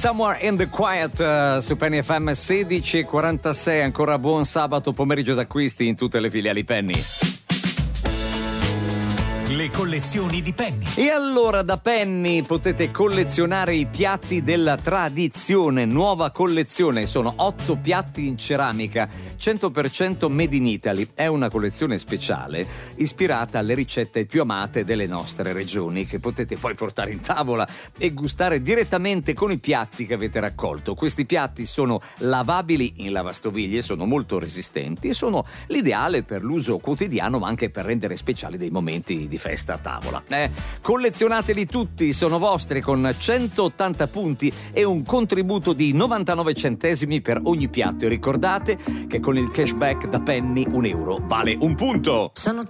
Somewhere in the Quiet su Penny FM 16:46. Ancora buon sabato pomeriggio d'acquisti in tutte le filiali Penny. Le collezioni di Penny. E allora da Penny potete collezionare i piatti della tradizione, nuova collezione, sono 8 piatti in ceramica 100% made in Italy. È una collezione speciale ispirata alle ricette più amate delle nostre regioni, che potete poi portare in tavola e gustare direttamente con i piatti che avete raccolto. Questi piatti sono lavabili in lavastoviglie, sono molto resistenti e sono l'ideale per l'uso quotidiano, ma anche per rendere speciali dei momenti di festa a tavola. Collezionateli tutti, sono vostri, con 180 punti e un contributo di 99 centesimi per ogni piatto. E ricordate che con il cashback da Penny €1 vale un punto. Sono